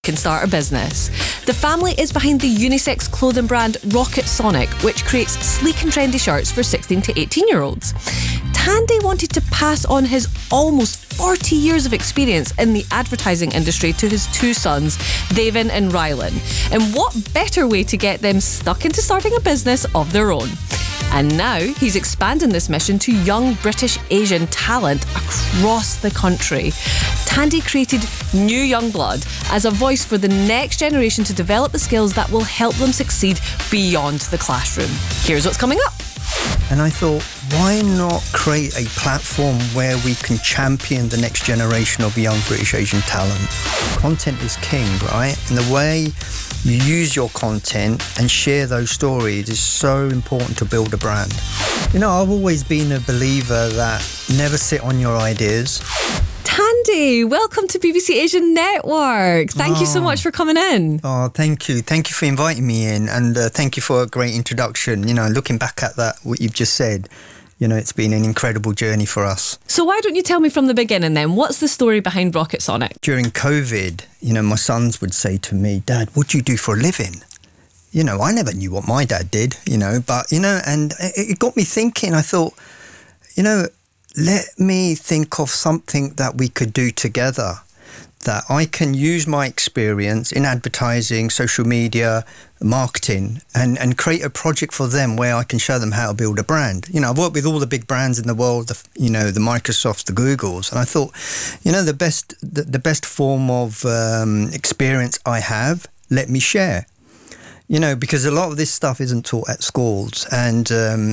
can start a business. The family is behind the unisex clothing brand Rocket Sonic, which creates sleek and trendy shirts for 16 to 18-year-olds. Tandy wanted to pass on his almost 40 years of experience in the advertising industry to his two sons, Davin and Rylan. And what better way to get them stuck into starting a business of their own? And now he's expanding this mission to young British Asian talent across the country. Tandy created New Young Blood as a voice for the next generation to develop the skills that will help them succeed beyond the classroom. Here's what's coming up. And I thought, why not create a platform where we can champion the next generation of young British Asian talent? Content is king, right? And the way you use your content and share those stories is so important to build a brand. You know, I've always been a believer that never sit on your ideas. Tandy, welcome to BBC Asian Network. Thank you so much for coming in. Oh, thank you. Thank you for inviting me in, and thank you for a great introduction. You know, looking back at that, what you've just said, you know, it's been an incredible journey for us. So why don't you tell me from the beginning then? What's the story behind Rocket Sonic? During COVID, you know, my sons would say to me, "Dad, what do you do for a living?" You know, I never knew what my dad did, you know, but, you know, and it got me thinking. I thought, you know, let me think of something that we could do together, that I can use my experience in advertising, social media, marketing, and create a project for them where I can show them how to build a brand. You know, I've worked with all the big brands in the world, the Microsofts, the Googles, and I thought, you know, the best form of experience I have, let me share. You know, because a lot of this stuff isn't taught at schools. And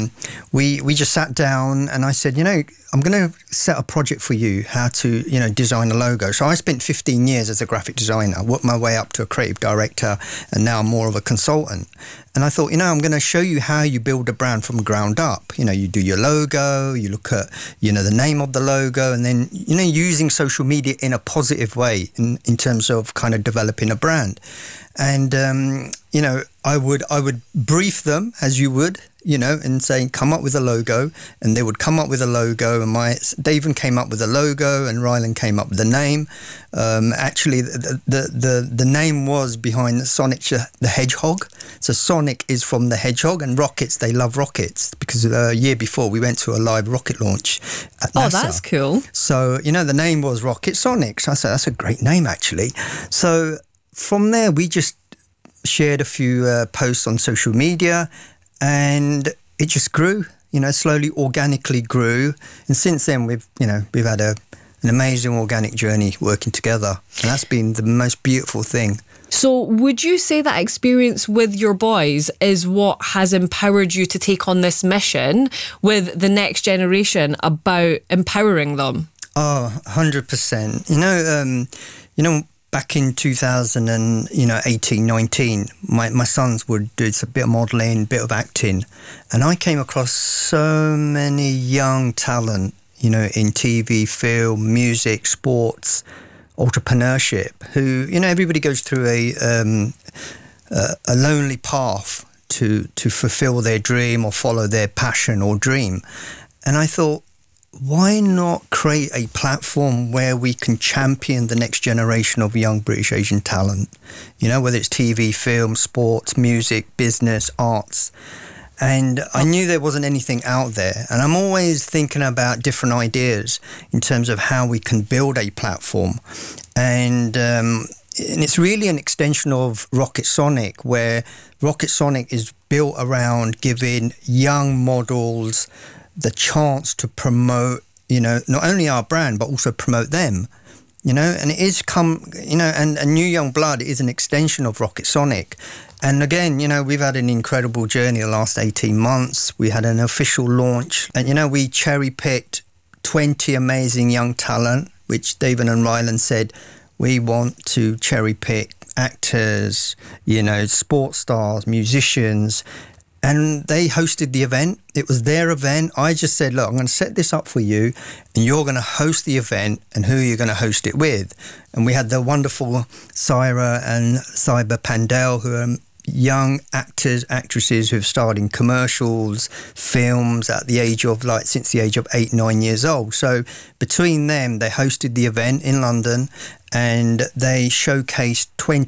we just sat down and I said, you know, I'm going to set a project for you, how to, you know, design a logo. So I spent 15 years as a graphic designer, worked my way up to a creative director, and now I'm more of a consultant. And I thought, you know, I'm going to show you how you build a brand from ground up. You know, you do your logo, you look at, you know, the name of the logo, and then, you know, using social media in a positive way in terms of kind of developing a brand. And, you know, I would brief them as you would, you know, and say, come up with a logo. And they would come up with a logo. And Davin came up with a logo and Rylan came up with the name. Actually, the name was behind Sonic the Hedgehog. So Sonic is from the Hedgehog, and rockets, they love rockets, because a year before we went to a live rocket launch at NASA. Oh, that's cool. So, you know, the name was Rocket Sonic. So I said, that's a great name, actually. So from there, we just shared a few posts on social media, and it just grew, you know, slowly, organically grew. And since then, we've had an amazing organic journey working together. And that's been the most beautiful thing. So would you say that experience with your boys is what has empowered you to take on this mission with the next generation about empowering them? Oh, 100%. You know, back in 2018, 19, my sons would do a bit of modelling, bit of acting. And I came across so many young talent, you know, in TV, film, music, sports, entrepreneurship, who, you know, everybody goes through a lonely path to fulfill their dream or follow their passion or dream. And I thought, why not create a platform where we can champion the next generation of young British Asian talent? You know, whether it's TV, film, sports, music, business, arts. And I knew there wasn't anything out there. And I'm always thinking about different ideas in terms of how we can build a platform. And it's really an extension of Rocket Sonic, where Rocket Sonic is built around giving young models the chance to promote, you know, not only our brand, but also promote them. You know, and it is and New Young Blood is an extension of Rocket Sonic. And again, you know, we've had an incredible journey the last 18 months. We had an official launch, and, you know, we cherry-picked 20 amazing young talent, which Davin and Rylan said, we want to cherry-pick actors, you know, sports stars, musicians. And they hosted the event. It was their event. I just said, look, I'm going to set this up for you, and you're going to host the event, and who are you going to host it with? And we had the wonderful Syra and Cyber Pandel, who are young actors, actresses who've starred in commercials, films at the age of since the age of 8, 9 years old. So between them, they hosted the event in London and they showcased 20